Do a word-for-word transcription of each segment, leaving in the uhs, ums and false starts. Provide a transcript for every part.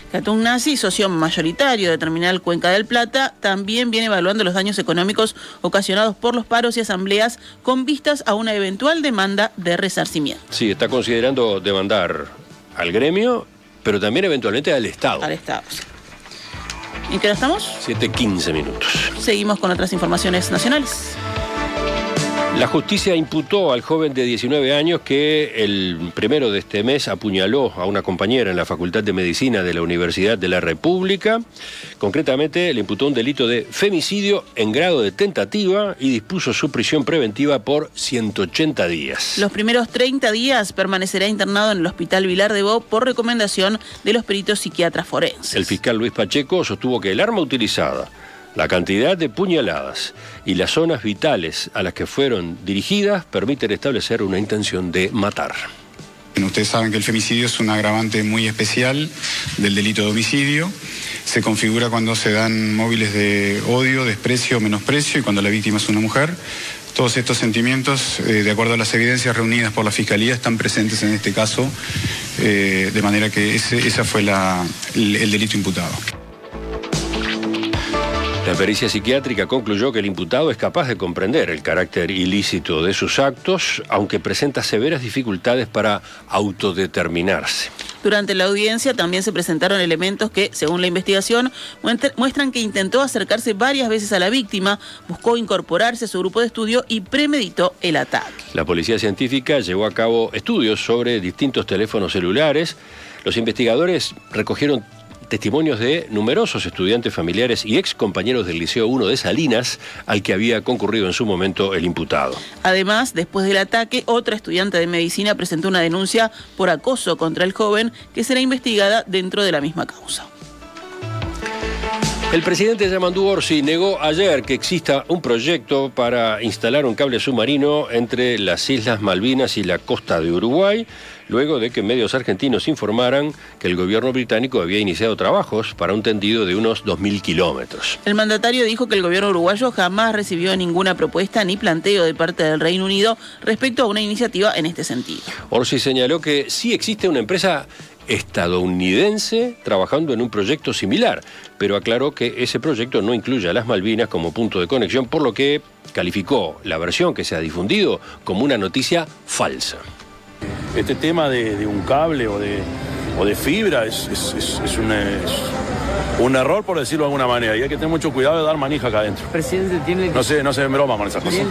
Catugnasi, socio mayoritario de Terminal Cuenca del Plata, también viene evaluando los daños económicos ocasionados por los paros y asambleas con vistas a una eventual demanda de resarcimiento. Sí, está considerando demandar al gremio, pero también eventualmente al Estado. Al Estado, sí. ¿En qué hora estamos? siete quince minutos. Seguimos con otras informaciones nacionales. La justicia imputó al joven de diecinueve años que el primero de este mes apuñaló a una compañera en la Facultad de Medicina de la Universidad de la República. Concretamente, le imputó un delito de femicidio en grado de tentativa y dispuso su prisión preventiva por ciento ochenta días. Los primeros treinta días permanecerá internado en el Hospital Vilar de Bo por recomendación de los peritos psiquiatras forenses. El fiscal Luis Pacheco sostuvo que el arma utilizada, la cantidad de puñaladas y las zonas vitales a las que fueron dirigidas permiten establecer una intención de matar. Ustedes saben que el femicidio es un agravante muy especial del delito de homicidio. Se configura cuando se dan móviles de odio, desprecio o menosprecio y cuando la víctima es una mujer. Todos estos sentimientos, eh, de acuerdo a las evidencias reunidas por la Fiscalía, están presentes en este caso, eh, de manera que ese, esa fue la, el, el delito imputado. La pericia psiquiátrica concluyó que el imputado es capaz de comprender el carácter ilícito de sus actos, aunque presenta severas dificultades para autodeterminarse. Durante la audiencia también se presentaron elementos que, según la investigación, muestran que intentó acercarse varias veces a la víctima, buscó incorporarse a su grupo de estudio y premeditó el ataque. La policía científica llevó a cabo estudios sobre distintos teléfonos celulares. Los investigadores recogieron testimonios de numerosos estudiantes familiares y ex compañeros del Liceo uno de Salinas, al que había concurrido en su momento el imputado. Además, después del ataque, otra estudiante de medicina presentó una denuncia por acoso contra el joven, que será investigada dentro de la misma causa. El presidente Yamandu Orsi negó ayer que exista un proyecto para instalar un cable submarino entre las Islas Malvinas y la costa de Uruguay, luego de que medios argentinos informaran que el gobierno británico había iniciado trabajos para un tendido de unos dos mil kilómetros. El mandatario dijo que el gobierno uruguayo jamás recibió ninguna propuesta ni planteo de parte del Reino Unido respecto a una iniciativa en este sentido. Orsi señaló que sí existe una empresa estadounidense trabajando en un proyecto similar, pero aclaró que ese proyecto no incluye a las Malvinas como punto de conexión, por lo que calificó la versión que se ha difundido como una noticia falsa. Este tema de, de un cable o de, o de fibra es, es, es, es, un, es un error, por decirlo de alguna manera, y hay que tener mucho cuidado de dar manija acá adentro. Presidente, tiene que... No sé, no se den broma con esas cosas.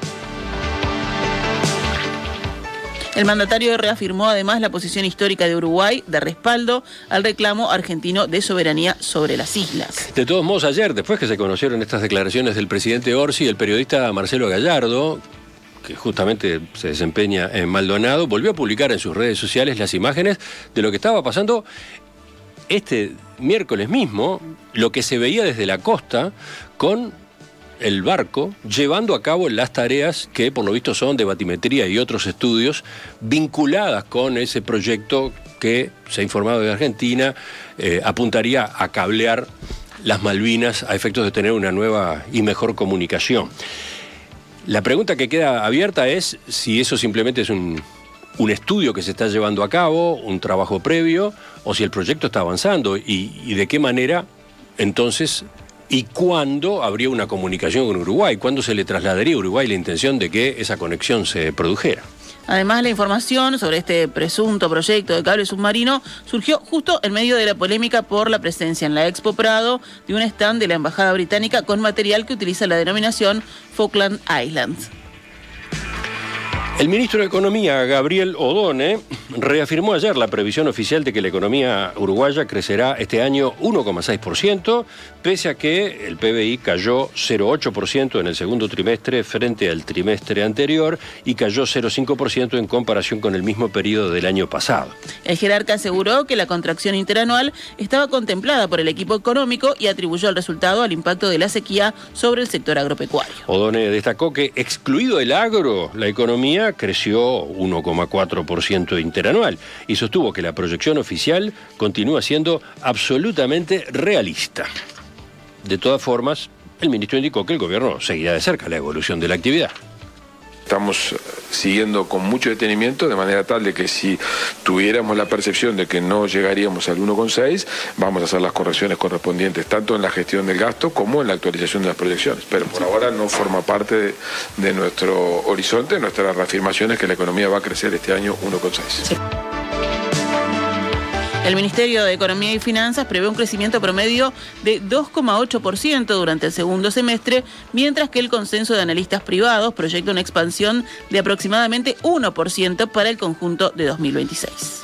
El mandatario reafirmó además la posición histórica de Uruguay de respaldo al reclamo argentino de soberanía sobre las islas. De todos modos, ayer, después que se conocieron estas declaraciones del presidente Orsi, el periodista Marcelo Gallardo, que justamente se desempeña en Maldonado, volvió a publicar en sus redes sociales las imágenes de lo que estaba pasando este miércoles mismo, lo que se veía desde la costa con el barco llevando a cabo las tareas que por lo visto son de batimetría y otros estudios vinculadas con ese proyecto que se ha informado de Argentina, eh, apuntaría a cablear las Malvinas a efectos de tener una nueva y mejor comunicación. La pregunta que queda abierta es si eso simplemente es un, un estudio que se está llevando a cabo, un trabajo previo, o si el proyecto está avanzando y, y de qué manera entonces y cuándo habría una comunicación con Uruguay, cuándo se le trasladaría a Uruguay la intención de que esa conexión se produjera. Además, la información sobre este presunto proyecto de cable submarino surgió justo en medio de la polémica por la presencia en la Expo Prado de un stand de la Embajada Británica con material que utiliza la denominación Falkland Islands. El ministro de Economía, Gabriel Odone, reafirmó ayer la previsión oficial de que la economía uruguaya crecerá este año uno coma seis por ciento, pese a que el P B I cayó cero coma ocho por ciento en el segundo trimestre frente al trimestre anterior y cayó cero coma cinco por ciento en comparación con el mismo periodo del año pasado. El jerarca aseguró que la contracción interanual estaba contemplada por el equipo económico y atribuyó el resultado al impacto de la sequía sobre el sector agropecuario. Odone destacó que, excluido el agro, la economía creció uno coma cuatro por ciento interanual y sostuvo que la proyección oficial continúa siendo absolutamente realista. De todas formas, el ministro indicó que el gobierno seguirá de cerca la evolución de la actividad. Estamos siguiendo con mucho detenimiento, de manera tal de que si tuviéramos la percepción de que no llegaríamos al uno coma seis, vamos a hacer las correcciones correspondientes, tanto en la gestión del gasto como en la actualización de las proyecciones. Pero por ahora no forma parte de, de nuestro horizonte. Nuestra reafirmación es que la economía va a crecer este año uno coma seis. Sí. El Ministerio de Economía y Finanzas prevé un crecimiento promedio de dos coma ocho por ciento durante el segundo semestre, mientras que el consenso de analistas privados proyecta una expansión de aproximadamente uno por ciento para el conjunto de dos mil veintiséis.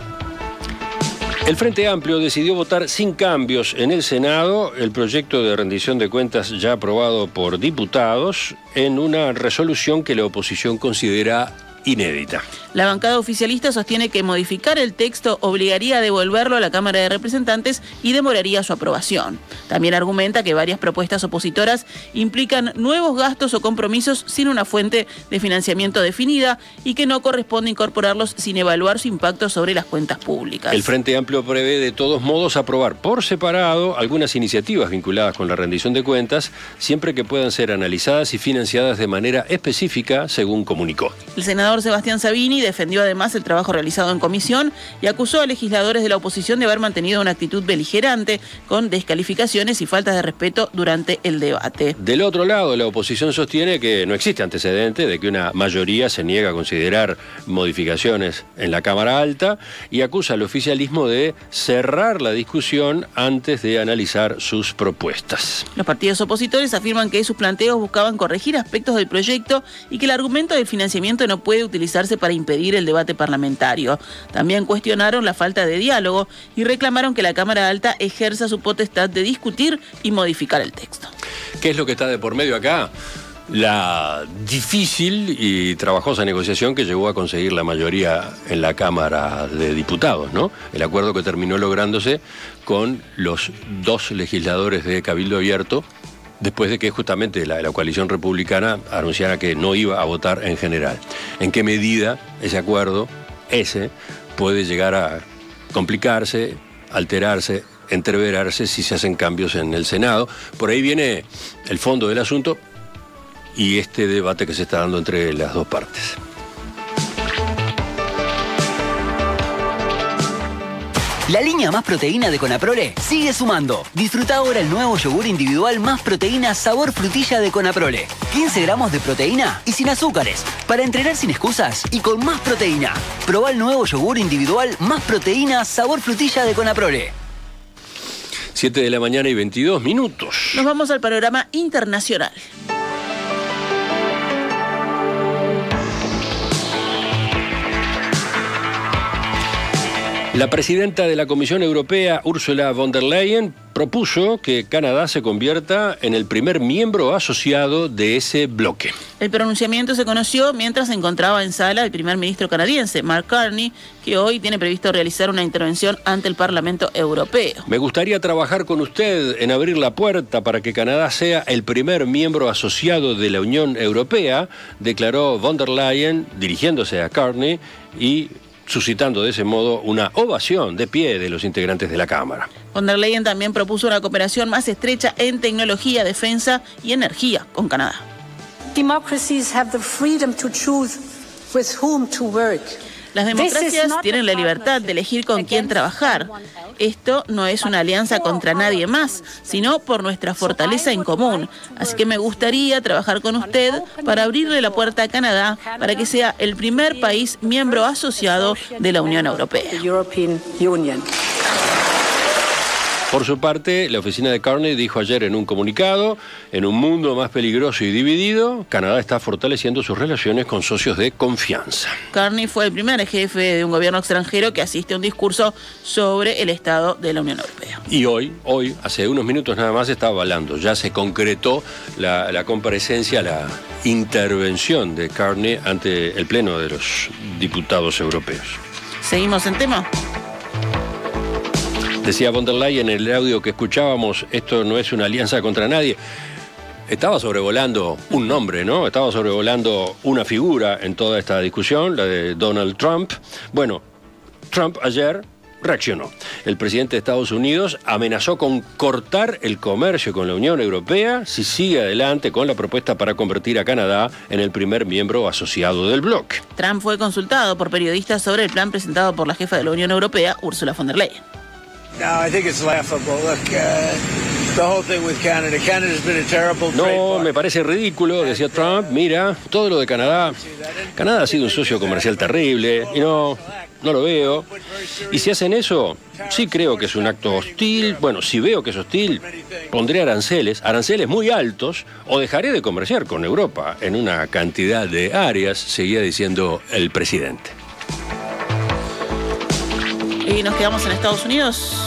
El Frente Amplio decidió votar sin cambios en el Senado el proyecto de rendición de cuentas ya aprobado por diputados en una resolución que la oposición considera inédita. La bancada oficialista sostiene que modificar el texto obligaría a devolverlo a la Cámara de Representantes y demoraría su aprobación. También argumenta que varias propuestas opositoras implican nuevos gastos o compromisos sin una fuente de financiamiento definida y que no corresponde incorporarlos sin evaluar su impacto sobre las cuentas públicas. El Frente Amplio prevé de todos modos aprobar por separado algunas iniciativas vinculadas con la rendición de cuentas, siempre que puedan ser analizadas y financiadas de manera específica, según comunicó. El senador Sebastián Sabini defendió además el trabajo realizado en comisión y acusó a legisladores de la oposición de haber mantenido una actitud beligerante con descalificaciones y faltas de respeto durante el debate. Del otro lado, la oposición sostiene que no existe antecedente de que una mayoría se niega a considerar modificaciones en la Cámara Alta y acusa al oficialismo de cerrar la discusión antes de analizar sus propuestas. Los partidos opositores afirman que sus planteos buscaban corregir aspectos del proyecto y que el argumento del financiamiento no puede utilizarse para impedir el debate parlamentario. También cuestionaron la falta de diálogo y reclamaron que la Cámara Alta ejerza su potestad de discutir y modificar el texto. ¿Qué es lo que está de por medio acá? La difícil y trabajosa negociación que llevó a conseguir la mayoría en la Cámara de Diputados, ¿no? El acuerdo que terminó lográndose con los dos legisladores de Cabildo Abierto, después de que justamente la, la coalición republicana anunciara que no iba a votar en general. ¿En qué medida ese acuerdo, ese, puede llegar a complicarse, alterarse, entreverarse si se hacen cambios en el Senado? Por ahí viene el fondo del asunto y este debate que se está dando entre las dos partes. La línea Más Proteína de Conaprole sigue sumando. Disfruta ahora el nuevo yogur individual Más Proteína sabor frutilla de Conaprole. quince gramos de proteína y sin azúcares. Para entrenar sin excusas y con más proteína. Probá el nuevo yogur individual Más Proteína sabor frutilla de Conaprole. siete de la mañana y veintidós minutos. Nos vamos al panorama internacional. La presidenta de la Comisión Europea, Ursula von der Leyen, propuso que Canadá se convierta en el primer miembro asociado de ese bloque. El pronunciamiento se conoció mientras se encontraba en sala el primer ministro canadiense, Mark Carney, que hoy tiene previsto realizar una intervención ante el Parlamento Europeo. Me gustaría trabajar con usted en abrir la puerta para que Canadá sea el primer miembro asociado de la Unión Europea, declaró von der Leyen, dirigiéndose a Carney y suscitando de ese modo una ovación de pie de los integrantes de la Cámara. Von der Leyen también propuso una cooperación más estrecha en tecnología, defensa y energía con Canadá. Democracies have the freedom to choose with whom to work. Las democracias tienen la libertad de elegir con quién trabajar. Esto no es una alianza contra nadie más, sino por nuestra fortaleza en común. Así que me gustaría trabajar con usted para abrirle la puerta a Canadá para que sea el primer país miembro asociado de la Unión Europea. Por su parte, la oficina de Carney dijo ayer en un comunicado: en un mundo más peligroso y dividido, Canadá está fortaleciendo sus relaciones con socios de confianza. Carney fue el primer jefe de un gobierno extranjero que asiste a un discurso sobre el estado de la Unión Europea. Y hoy, hoy, hace unos minutos nada más, estaba hablando. Ya se concretó la, la comparecencia, la intervención de Carney ante el Pleno de los Diputados Europeos. ¿Seguimos en tema? Decía von der Leyen en el audio que escuchábamos, esto no es una alianza contra nadie. Estaba sobrevolando un nombre, ¿no? Estaba sobrevolando una figura en toda esta discusión, la de Donald Trump. Bueno, Trump ayer reaccionó. El presidente de Estados Unidos amenazó con cortar el comercio con la Unión Europea si sigue adelante con la propuesta para convertir a Canadá en el primer miembro asociado del bloque. Trump fue consultado por periodistas sobre el plan presentado por la jefa de la Unión Europea, Ursula von der Leyen. No, I think it's laughable. Look, uh, the whole thing with Canada. Canada's been a terrible trade No, partner. me parece ridículo, decía Trump. Mira, todo lo de Canadá. Canadá ha sido un socio comercial terrible y no, no lo veo. Y si hacen eso, sí creo que es un acto hostil. Bueno, si veo que es hostil, pondré aranceles, aranceles muy altos, o dejaré de comerciar con Europa en una cantidad de áreas, seguía diciendo el presidente. Y nos quedamos en Estados Unidos.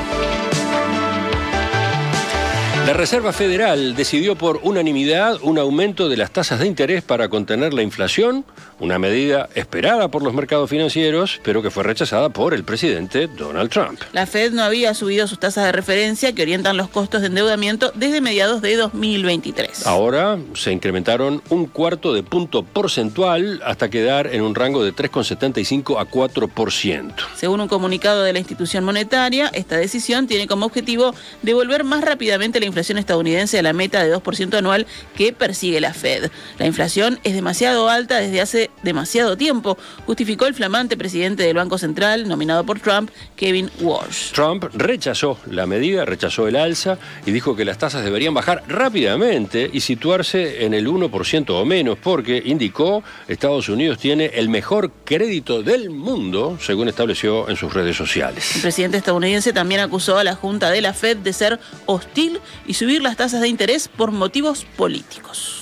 La Reserva Federal decidió por unanimidad un aumento de las tasas de interés para contener la inflación, una medida esperada por los mercados financieros, pero que fue rechazada por el presidente Donald Trump. La Fed no había subido sus tasas de referencia que orientan los costos de endeudamiento desde mediados de dos mil veintitrés. Ahora se incrementaron un cuarto de punto porcentual hasta quedar en un rango de tres coma setenta y cinco a cuatro por ciento. Según un comunicado de la institución monetaria, esta decisión tiene como objetivo devolver más rápidamente la inflación estadounidense a la meta de dos por ciento anual que persigue la Fed. La inflación es demasiado alta desde hace demasiado tiempo, justificó el flamante presidente del Banco Central, nominado por Trump, Kevin Walsh. Trump rechazó la medida, rechazó el alza y dijo que las tasas deberían bajar rápidamente y situarse en el uno por ciento o menos, porque, indicó, Estados Unidos tiene el mejor crédito del mundo, según estableció en sus redes sociales. El presidente estadounidense también acusó a la Junta de la Fed de ser hostil y subir las tasas de interés por motivos políticos.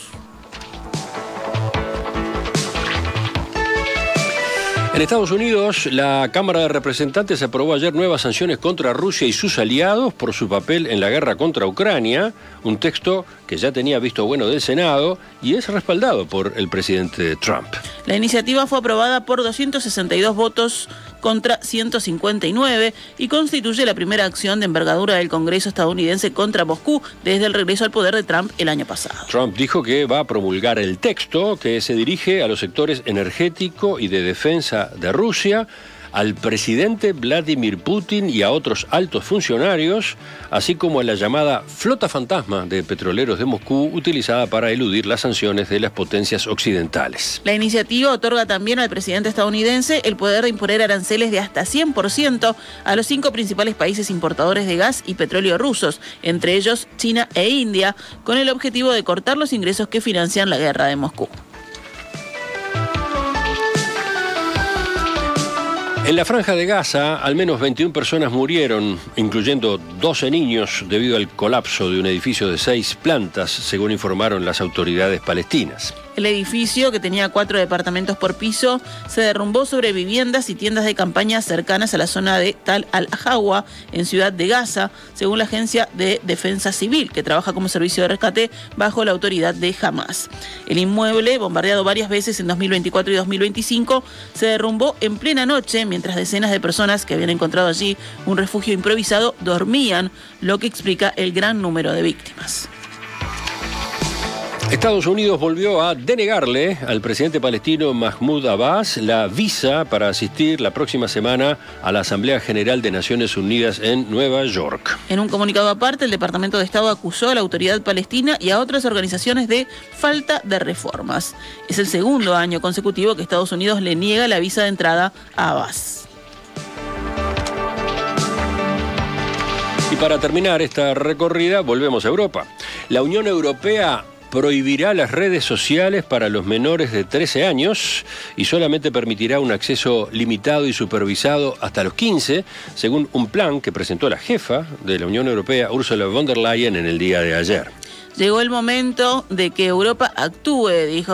En Estados Unidos, la Cámara de Representantes aprobó ayer nuevas sanciones contra Rusia y sus aliados por su papel en la guerra contra Ucrania, un texto que ya tenía visto bueno del Senado y es respaldado por el presidente Trump. La iniciativa fue aprobada por doscientos sesenta y dos votos contra ciento cincuenta y nueve y constituye la primera acción de envergadura del Congreso estadounidense contra Moscú desde el regreso al poder de Trump el año pasado. Trump dijo que va a promulgar el texto que se dirige a los sectores energético y de defensa de Rusia, al presidente Vladimir Putin y a otros altos funcionarios, así como a la llamada flota fantasma de petroleros de Moscú utilizada para eludir las sanciones de las potencias occidentales. La iniciativa otorga también al presidente estadounidense el poder de imponer aranceles de hasta cien por ciento a los cinco principales países importadores de gas y petróleo rusos, entre ellos China e India, con el objetivo de cortar los ingresos que financian la guerra de Moscú. En la Franja de Gaza, al menos veintiuna personas murieron, incluyendo doce niños, debido al colapso de un edificio de seis plantas, según informaron las autoridades palestinas. El edificio, que tenía cuatro departamentos por piso, se derrumbó sobre viviendas y tiendas de campaña cercanas a la zona de Tal al-Hawa, en Ciudad de Gaza, según la Agencia de Defensa Civil, que trabaja como servicio de rescate bajo la autoridad de Hamas. El inmueble, bombardeado varias veces en dos mil veinticuatro y dos mil veinticinco, se derrumbó en plena noche, mientras decenas de personas que habían encontrado allí un refugio improvisado dormían, lo que explica el gran número de víctimas. Estados Unidos volvió a denegarle al presidente palestino Mahmoud Abbas la visa para asistir la próxima semana a la Asamblea General de Naciones Unidas en Nueva York. En un comunicado aparte, el Departamento de Estado acusó a la autoridad palestina y a otras organizaciones de falta de reformas. Es el segundo año consecutivo que Estados Unidos le niega la visa de entrada a Abbas. Y para terminar esta recorrida, volvemos a Europa. La Unión Europea prohibirá las redes sociales para los menores de trece años y solamente permitirá un acceso limitado y supervisado hasta los quince, según un plan que presentó la jefa de la Unión Europea, Ursula von der Leyen, en el día de ayer. Llegó el momento de que Europa actúe, dijo